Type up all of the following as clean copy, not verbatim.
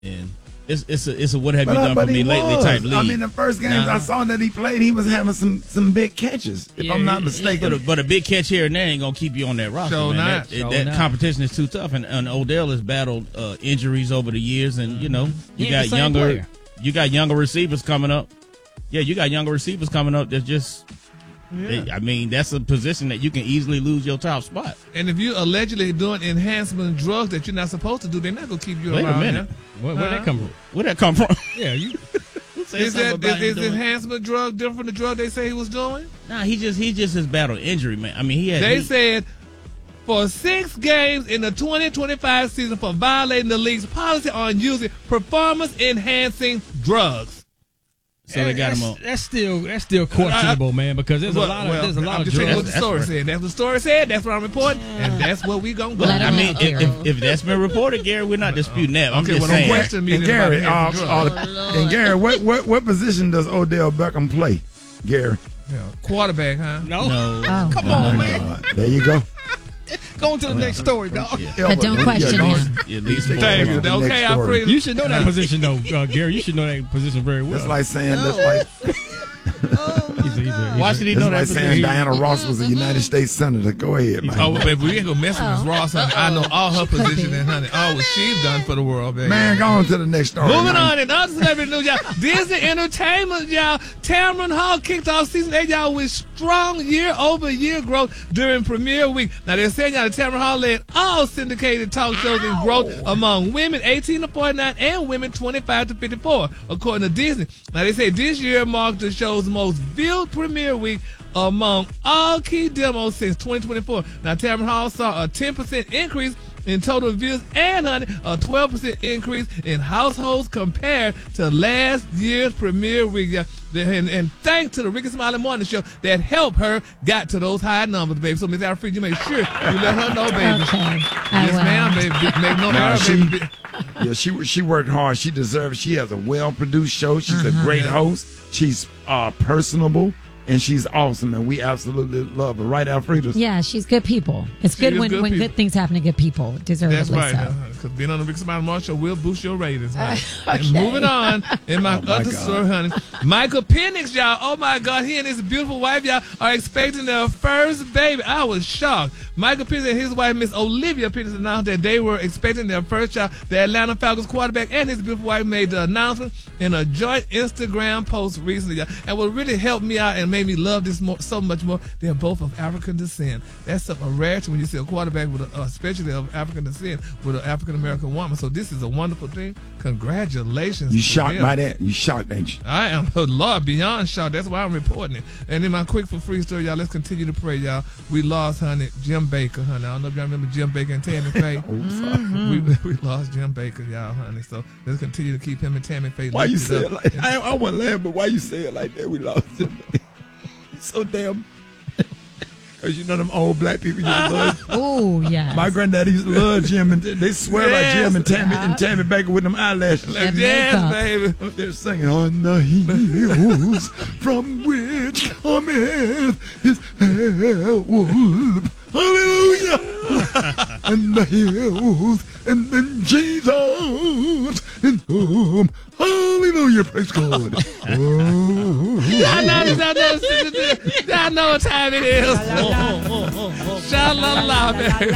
And it's a what have you done for me lately type league. I mean, the first games I saw that he played, he was having some big catches, if I'm not mistaken. But a big catch here and there ain't gonna keep you on that roster. So man. That competition is too tough, and Odell has battled injuries over the years, and you got younger receivers coming up. Yeah, you got younger receivers coming up that just. Yeah. I mean, that's a position that you can easily lose your top spot. And if you're allegedly doing enhancement drugs that you're not supposed to do, they're not going to keep you around. Wait a minute. Where'd that come from? Where'd that come from? Yeah, you. Is enhancement drug different from the drug they say he was doing? Nah, he just has battled injury, man. I mean, They said for 6 games in the 2025 season for violating the league's policy on using performance-enhancing drugs. So they got him on. That's still questionable, man, because there's a lot of drugs. I'm just saying what the story said. That's what the story said. That's what I'm reporting, and that's what we gonna go. I mean, if that's been reported, Gary, we're not disputing that. I'm just saying. And Gary, what position does Odell Beckham play, Gary? Quarterback, huh? No. Come on, man. There you go. Go on to the next story, dog. But don't question him. Okay, I'm free. You should know that position, though, Gary. You should know that position very well. That's like saying, why should he know that position? Saying Diana Ross was a United States Senator. Go ahead, man. Oh, baby, we ain't gonna mess with Miss Ross. Honey. I know all her position and honey, all what she's done for the world, baby. Man, go on to the next story. Moving on, in other celebrity news, y'all. Disney Entertainment, y'all. Tamron Hall kicked off season 8, y'all, with strong year-over-year growth during premiere week. Now, they're saying, y'all, that Tamron Hall led all syndicated talk shows in growth among women 18 to 49 and women 25 to 54, according to Disney. Now, they say this year marked the show's most viewed premiere week among all key demos since 2024. Now, Tamron Hall saw a 10% increase in total views and, honey, a 12% increase in households compared to last year's premiere week. Yeah. And thanks to the Ricky Smiley Morning Show that helped her got to those high numbers, baby. So, Miss Alfred, you make sure you let her know, baby. Okay. Yes, ma'am, baby. Make no error, baby. Yeah, she worked hard. She deserves. She has a well-produced show. She's a great host. She's personable. And she's awesome, and we absolutely love her. Right, Alfreda? Yeah, she's good people. It's good when good things happen to good people. Deservedly That's right. so. Because being on the Rick Smiley Morning Show will boost your ratings. Okay. And moving on, in my other story, honey, Michael Penix, y'all. Oh, my God. He and his beautiful wife, y'all, are expecting their first baby. I was shocked. Michael Penix and his wife, Miss Olivia Penix, announced that they were expecting their first child. The Atlanta Falcons quarterback and his beautiful wife made the announcement in a joint Instagram post recently, y'all. And what really helped me out and made me love this so much more, they're both of African descent. That's a rarity when you see a quarterback with especially of African descent with an African American woman. So this is a wonderful thing. Congratulations. You shocked by that? You shocked, ain't you? I am, Lord, beyond shocked. That's why I'm reporting it. And in my quick for free story, y'all, let's continue to pray, y'all. We lost, honey, Jim Baker, honey. I don't know if y'all remember Jim Baker and Tammy Faye. We lost Jim Baker, y'all, honey. So let's continue to keep him and Tammy Faye. Why you say it like that? I want to laugh, but why you say it like that? We lost Jim Baker. So damn. Because you know them old black people used to love. Oh, yeah. My granddaddy used to love Jim, and they swear by Jim and Tammy Baker with them eyelashes. Yes, baby. They're singing on the hills from which cometh his help. Hallelujah. And the hills, and then Jesus in whom. Hallelujah. Praise God. I know what time it is. Sha-la-la, baby.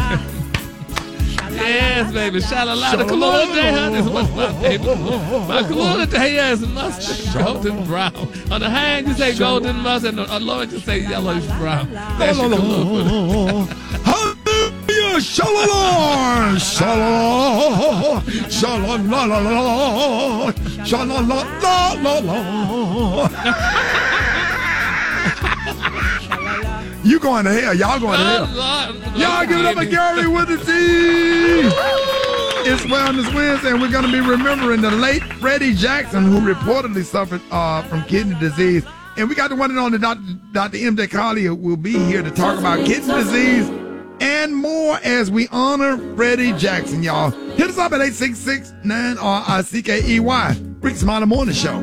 Yes, baby. Sha-la-la. The cologne today, honey, is what my baby. My cologne today is mustard golden brown. On the hand, you say golden mustard, and on the lower, you say yellowish brown. That's your cologne. Hallelujah. Sha-la-la. Sha-la-la. Sha-la-la-la-la. Sha-la-la-la-la-la. You going to hell. Y'all going to hell. Y'all give it up for Gary with the T. It's Wellness Wednesday, and we're going to be remembering the late Freddie Jackson, who reportedly suffered from kidney disease. And we got the one and only Dr. M.J. Collier will be here to talk about kidney disease and more as we honor Freddie Jackson, y'all. Hit us up at 866-9-RICKEY. Rick Smiley Morning Show.